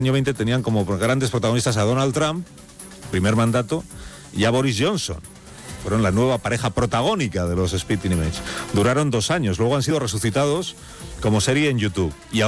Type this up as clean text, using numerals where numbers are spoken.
año 20 tenían como grandes protagonistas a Donald Trump, primer mandato, y a Boris Johnson. Fueron la nueva pareja protagónica de los Spitting Image. Duraron 2 años, luego han sido resucitados como serie en YouTube. Y